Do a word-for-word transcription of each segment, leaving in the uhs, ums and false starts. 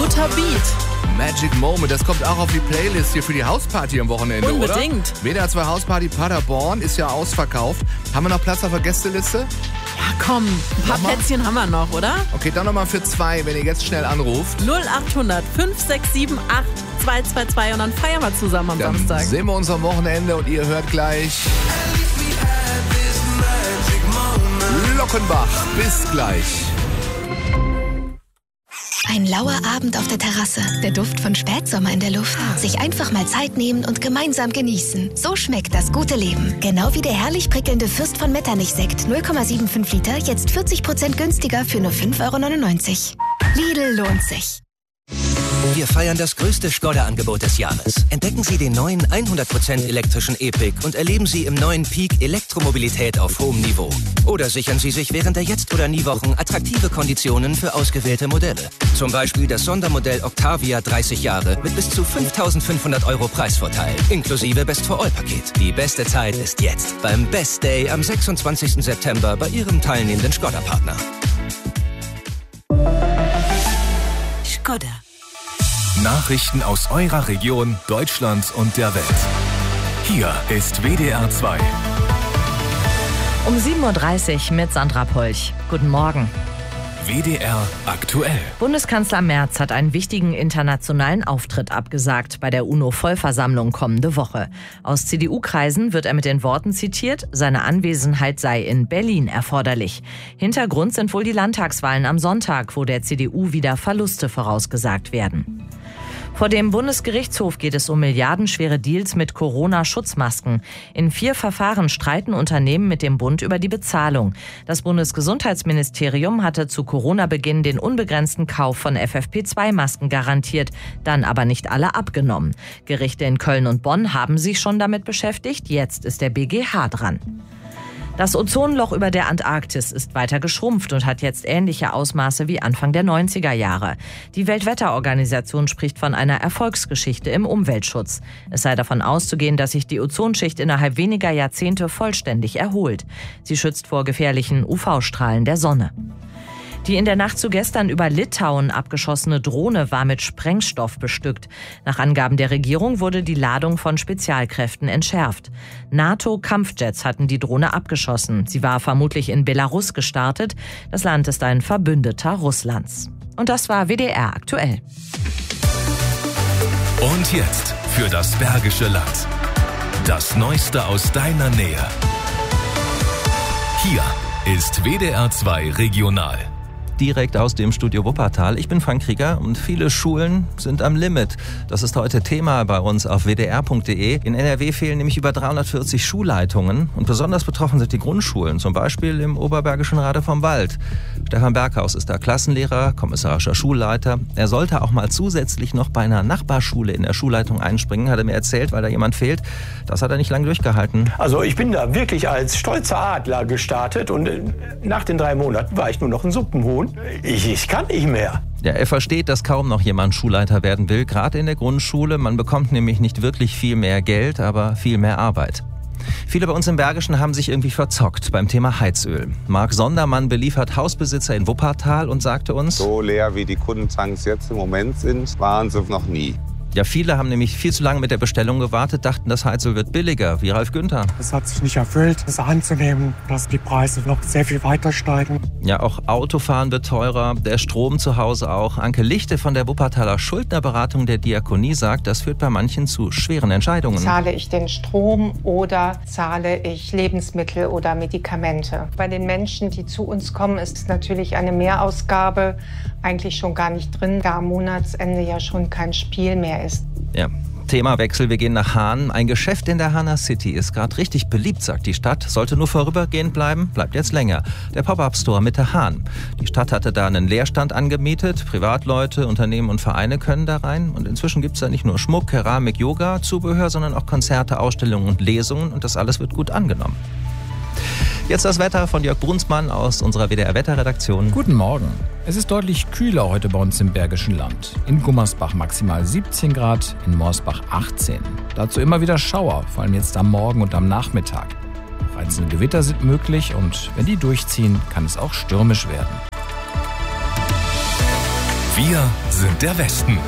Guter Beat. Magic Moment, das kommt auch auf die Playlist hier für die Hausparty am Wochenende, Unbedingt. oder? W D R zwei Hausparty Paderborn ist ja ausverkauft. Haben wir noch Platz auf der Gästeliste? Ja, komm, ein paar Nochmal? Plätzchen haben wir noch, oder? Okay, dann nochmal für zwei, wenn ihr jetzt schnell anruft. null achthundert fünf sechs sieben acht zwei zwei zwei und dann feiern wir zusammen am Dann Samstag. sehen wir uns am Wochenende und ihr hört gleich Lockenbach. Bis gleich. Ein lauer Abend auf der Terrasse, der Duft von Spätsommer in der Luft. Sich einfach mal Zeit nehmen und gemeinsam genießen. So schmeckt das gute Leben. Genau wie der herrlich prickelnde Fürst von Metternich-Sekt null Komma fünfundsiebzig Liter, jetzt vierzig Prozent günstiger für nur fünf Euro neunundneunzig. Lidl lohnt sich. Wir feiern das größte Skoda-Angebot des Jahres. Entdecken Sie den neuen hundert Prozent elektrischen E-Pick und erleben Sie im neuen Peak Elektromobilität auf hohem Niveau. Oder sichern Sie sich während der Jetzt- oder Nie-Wochen attraktive Konditionen für ausgewählte Modelle. Zum Beispiel das Sondermodell Octavia dreißig Jahre mit bis zu fünftausendfünfhundert Euro Preisvorteil. Inklusive Best-for-All-Paket. Die beste Zeit ist jetzt beim Best Day am sechsundzwanzigsten September bei Ihrem teilnehmenden Skoda-Partner. Skoda. Nachrichten aus eurer Region, Deutschland und der Welt. Hier ist W D R zwei. Um sieben Uhr dreißig mit Sandra Polch. Guten Morgen. W D R aktuell. Bundeskanzler Merz hat einen wichtigen internationalen Auftritt abgesagt bei der UNO-Vollversammlung kommende Woche. Aus C D U-Kreisen wird er mit den Worten zitiert, seine Anwesenheit sei in Berlin erforderlich. Hintergrund sind wohl die Landtagswahlen am Sonntag, wo der C D U wieder Verluste vorausgesagt werden. Vor dem Bundesgerichtshof geht es um milliardenschwere Deals mit Corona-Schutzmasken. In vier Verfahren streiten Unternehmen mit dem Bund über die Bezahlung. Das Bundesgesundheitsministerium hatte zu Corona-Beginn den unbegrenzten Kauf von F F P zwei Masken garantiert, dann aber nicht alle abgenommen. Gerichte in Köln und Bonn haben sich schon damit beschäftigt, jetzt ist der B G H dran. Das Ozonloch über der Antarktis ist weiter geschrumpft und hat jetzt ähnliche Ausmaße wie Anfang der neunziger Jahre. Die Weltwetterorganisation spricht von einer Erfolgsgeschichte im Umweltschutz. Es sei davon auszugehen, dass sich die Ozonschicht innerhalb weniger Jahrzehnte vollständig erholt. Sie schützt vor gefährlichen U V-Strahlen der Sonne. Die in der Nacht zu gestern über Litauen abgeschossene Drohne war mit Sprengstoff bestückt. Nach Angaben der Regierung wurde die Ladung von Spezialkräften entschärft. NATO-Kampfjets hatten die Drohne abgeschossen. Sie war vermutlich in Belarus gestartet. Das Land ist ein Verbündeter Russlands. Und das war W D R aktuell. Und jetzt für das Bergische Land. Das Neueste aus deiner Nähe. Hier ist W D R zwei Regional. Direkt aus dem Studio Wuppertal. Ich bin Frank Krieger und viele Schulen sind am Limit. Das ist heute Thema bei uns auf w d r punkt d e. In N R W fehlen nämlich über dreihundertvierzig Schulleitungen und besonders betroffen sind die Grundschulen, zum Beispiel im oberbergischen Rade vom Wald. Stefan Berghaus ist da Klassenlehrer, kommissarischer Schulleiter. Er sollte auch mal zusätzlich noch bei einer Nachbarschule in der Schulleitung einspringen, hat er mir erzählt, weil da jemand fehlt. Das hat er nicht lange durchgehalten. Also ich bin da wirklich als stolzer Adler gestartet und nach den drei Monaten war ich nur noch ein Suppenhuhn. Ich, ich kann nicht mehr. Ja, er versteht, dass kaum noch jemand Schulleiter werden will, gerade in der Grundschule. Man bekommt nämlich nicht wirklich viel mehr Geld, aber viel mehr Arbeit. Viele bei uns im Bergischen haben sich irgendwie verzockt beim Thema Heizöl. Marc Sondermann beliefert Hausbesitzer in Wuppertal und sagte uns: So leer wie die Kundentanks jetzt im Moment sind, waren sie noch nie. Ja, viele haben nämlich viel zu lange mit der Bestellung gewartet, dachten, das Heizöl wird billiger, wie Ralf Günther. Es hat sich nicht erfüllt, es anzunehmen, dass die Preise noch sehr viel weiter steigen. Ja, auch Autofahren wird teurer, der Strom zu Hause auch. Anke Lichte von der Wuppertaler Schuldnerberatung der Diakonie sagt, das führt bei manchen zu schweren Entscheidungen. Zahle ich den Strom oder zahle ich Lebensmittel oder Medikamente? Bei den Menschen, die zu uns kommen, ist natürlich eine Mehrausgabe eigentlich schon gar nicht drin, da am Monatsende ja schon kein Spiel mehr ist. Ja. Themawechsel, wir gehen nach Hahn. Ein Geschäft in der Hahner City ist gerade richtig beliebt, sagt die Stadt. Sollte nur vorübergehend bleiben, bleibt jetzt länger. Der Pop-Up-Store Mitte Hahn. Die Stadt hatte da einen Leerstand angemietet. Privatleute, Unternehmen und Vereine können da rein. Und inzwischen gibt es da nicht nur Schmuck, Keramik, Yoga, Zubehör, sondern auch Konzerte, Ausstellungen und Lesungen. Und das alles wird gut angenommen. Jetzt das Wetter von Jörg Brunsmann aus unserer W D R-Wetterredaktion. Guten Morgen. Es ist deutlich kühler heute bei uns im Bergischen Land. In Gummersbach maximal siebzehn Grad, in Morsbach achtzehn. Dazu immer wieder Schauer, vor allem jetzt am Morgen und am Nachmittag. Auch einzelne Gewitter sind möglich und wenn die durchziehen, kann es auch stürmisch werden. Wir sind der Westen.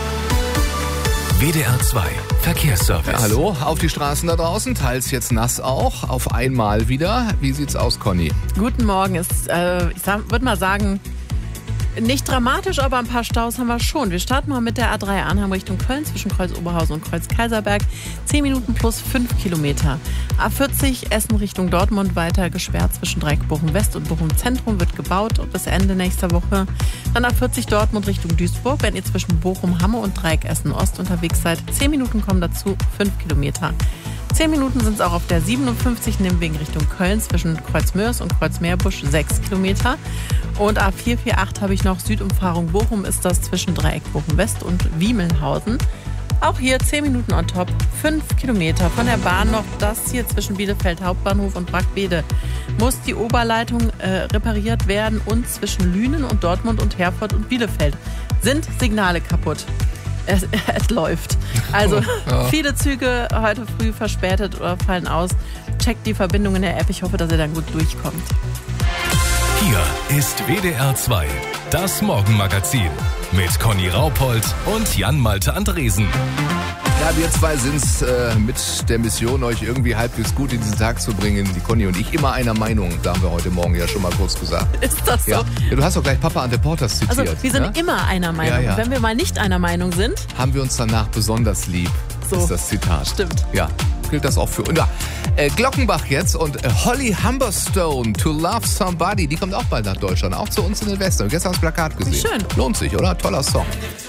W D R zwei Verkehrsservice. Ja, hallo, auf die Straßen da draußen, teils jetzt nass auch, auf einmal wieder. Wie sieht's aus, Conny? Guten Morgen. Ist, äh, ich würde mal sagen, nicht dramatisch, aber ein paar Staus haben wir schon. Wir starten mal mit der A drei Arnhem Richtung Köln zwischen Kreuz Oberhausen und Kreuz Kaiserberg. zehn Minuten plus fünf Kilometer. A vierzig Essen Richtung Dortmund weiter gesperrt zwischen Dreieck Bochum West und Bochum Zentrum, wird gebaut bis Ende nächster Woche. Dann A vierzig Dortmund Richtung Duisburg, wenn ihr zwischen Bochum Hamme und Dreieck Essen Ost unterwegs seid. zehn Minuten kommen dazu, fünf Kilometer. zehn Minuten sind es auch auf der siebenundfünfzig Nimwegen Richtung Köln zwischen Kreuzmörs und Kreuzmeerbusch, sechs Kilometer. Und A vier vier acht habe ich noch Südumfahrung Bochum, ist das zwischen Dreieck Bochum West und Wiemelhausen. Auch hier zehn Minuten on top, fünf Kilometer. Von der Bahn noch das hier zwischen Bielefeld Hauptbahnhof und Brackwede. Muss die Oberleitung äh, repariert werden und zwischen Lünen und Dortmund und Herford und Bielefeld sind Signale kaputt. Es, es läuft. Also ja. Viele Züge heute früh verspätet oder fallen aus. Checkt die Verbindung in der App. Ich hoffe, dass ihr dann gut durchkommt. Hier ist W D R zwei, das Morgenmagazin mit Conny Raupold und Jan-Malte Andresen. Ja, wir zwei sind's äh, mit der Mission, euch irgendwie halbwegs gut in diesen Tag zu bringen. Die Conny und ich immer einer Meinung, da haben wir heute Morgen ja schon mal kurz gesagt. Ist das so? Ja. Ja, du hast doch gleich Papa Ante Portas zitiert. Also wir sind ja? immer einer Meinung. Ja, ja. Wenn wir mal nicht einer Meinung sind, haben wir uns danach besonders lieb. So ist das Zitat. Stimmt. Ja, gilt das auch für uns. Ja. Äh, Glockenbach jetzt und äh, Holly Humberstone, To Love Somebody, die kommt auch bald nach Deutschland, auch zu uns in den Westen. Gestern das Plakat gesehen. Schön. Lohnt sich, oder? Toller Song.